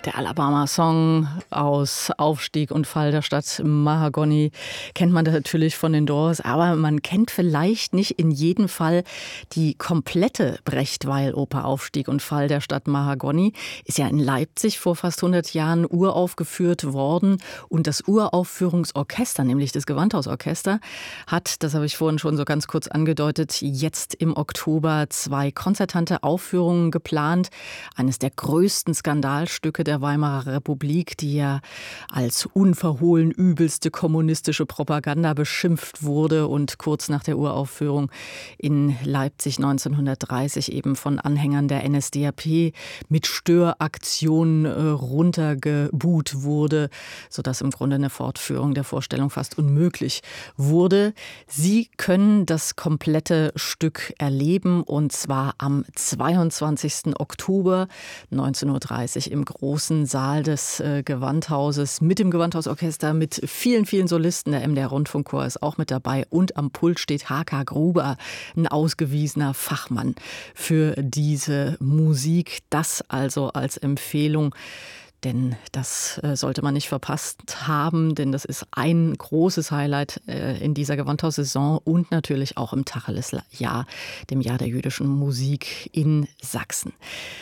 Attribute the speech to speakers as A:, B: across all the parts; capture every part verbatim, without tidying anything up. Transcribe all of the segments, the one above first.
A: Der Alabama-Song aus Aufstieg und Fall der Stadt Mahagony kennt man natürlich von den Doors, aber man kennt vielleicht nicht in jedem Fall die komplette Brecht-Weil-Oper Aufstieg und Fall der Stadt Mahagony. Ist ja in Leipzig vor fast hundert Jahren uraufgeführt worden und das Uraufführungsorchester, nämlich das Gewandhausorchester, hat, das habe ich vorhin schon so ganz kurz angedeutet, jetzt im Oktober zwei konzertante Aufführungen geplant. Eines der größten Skandalstücke der der Weimarer Republik, die ja als unverhohlen übelste kommunistische Propaganda beschimpft wurde und kurz nach der Uraufführung in Leipzig neunzehnhundertdreißig eben von Anhängern der N S D A P mit Störaktionen äh, runtergebuht wurde, sodass im Grunde eine Fortführung der Vorstellung fast unmöglich wurde. Sie können das komplette Stück erleben und zwar am zweiundzwanzigsten Oktober neunzehn Uhr dreißig im großen Saal des äh, Gewandhauses mit dem Gewandhausorchester, mit vielen, vielen Solisten. Der M D R-Rundfunkchor ist auch mit dabei und am Pult steht H K Gruber, ein ausgewiesener Fachmann für diese Musik. Das also als Empfehlung. Denn das äh, sollte man nicht verpasst haben, denn das ist ein großes Highlight äh, in dieser Gewandhaussaison und natürlich auch im Tacheles-Jahr, dem Jahr der jüdischen Musik in Sachsen.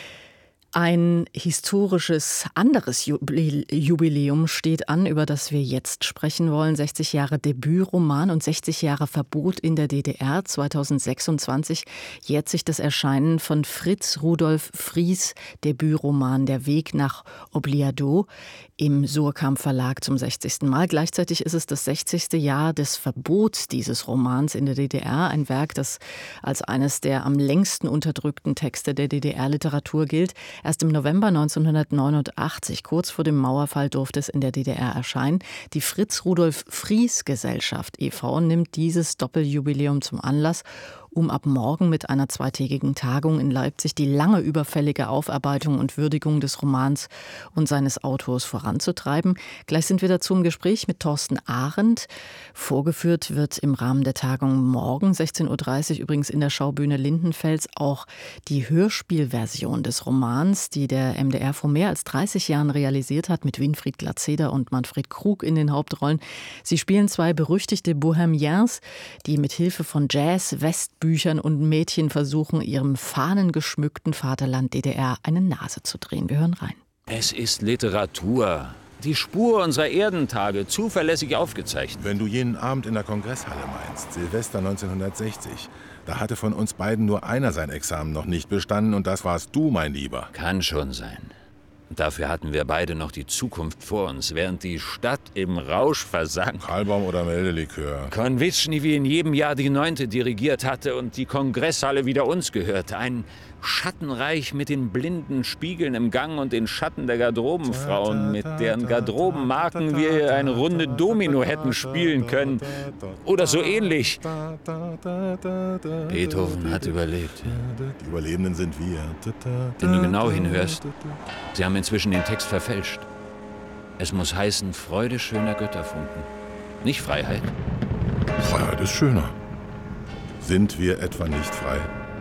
A: Ein historisches anderes Jubiläum steht an, über das wir jetzt sprechen wollen. sechzig Jahre Debütroman und sechzig Jahre Verbot in der D D R. zweitausendsechsundzwanzig jährt sich das Erscheinen von Fritz Rudolf Fries Debütroman Der Weg nach Obliado im Surkamp Verlag zum sechzigsten Mal. Gleichzeitig ist es das sechzigste Jahr des Verbots dieses Romans in der D D R. Ein Werk, das als eines der am längsten unterdrückten Texte der D D R-Literatur gilt. Erst im November neunzehnhundertneunundachtzig, kurz vor dem Mauerfall, durfte es in der D D R erscheinen. Die Fritz-Rudolf-Fries-Gesellschaft e V nimmt dieses Doppeljubiläum zum Anlass, um ab morgen mit einer zweitägigen Tagung in Leipzig die lange überfällige Aufarbeitung und Würdigung des Romans und seines Autors voranzutreiben. Gleich sind wir dazu im Gespräch mit Thorsten Arendt. Vorgeführt wird im Rahmen der Tagung morgen sechzehn Uhr dreißig übrigens in der Schaubühne Lindenfels auch die Hörspielversion des Romans, die der M D R vor mehr als dreißig Jahren realisiert hat, mit Winfried Glatzeder und Manfred Krug in den Hauptrollen. Sie spielen zwei berüchtigte Bohemiens, die mit Hilfe von Jazz, West Büchern und Mädchen versuchen, ihrem fahnengeschmückten Vaterland D D R eine Nase zu drehen. Wir hören rein.
B: Es ist Literatur. Die Spur unserer Erdentage, zuverlässig aufgezeichnet.
C: Wenn du jenen Abend in der Kongresshalle meinst, Silvester neunzehnhundertsechzig, da hatte von uns beiden nur einer sein Examen noch nicht bestanden und das warst du, mein Lieber.
B: Kann schon sein. Dafür hatten wir beide noch die Zukunft vor uns, während die Stadt im Rausch versank.
C: Kalbaum oder Meldelikör.
B: Konvitschny wie in jedem Jahr die Neunte dirigiert hatte und die Kongresshalle wieder uns gehörte. Ein Schattenreich mit den blinden Spiegeln im Gang und den Schatten der Garderobenfrauen, mit deren Garderobenmarken wir eine Runde Domino hätten spielen können. Oder so ähnlich. Beethoven hat überlebt.
C: Die Überlebenden sind wir.
B: Wenn du genau hinhörst, sie haben inzwischen den Text verfälscht. Es muss heißen, Freude schöner Götterfunken. Nicht Freiheit.
C: Freiheit ist schöner. Sind wir etwa nicht frei?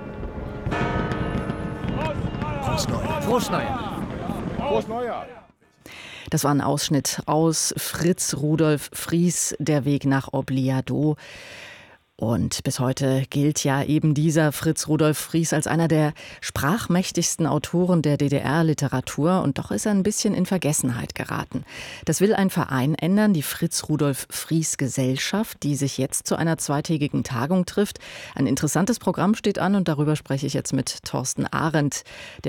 D: Prost Neujahr. Prost Neujahr.
C: Prost Neujahr.
A: Das war ein Ausschnitt aus Fritz Rudolf Fries, Der Weg nach Obliado. Und bis heute gilt ja eben dieser Fritz Rudolf Fries als einer der sprachmächtigsten Autoren der D D R-Literatur. Und doch ist er ein bisschen in Vergessenheit geraten. Das will ein Verein ändern, die Fritz Rudolf Fries Gesellschaft, die sich jetzt zu einer zweitägigen Tagung trifft. Ein interessantes Programm steht an und darüber spreche ich jetzt mit Thorsten Arendt.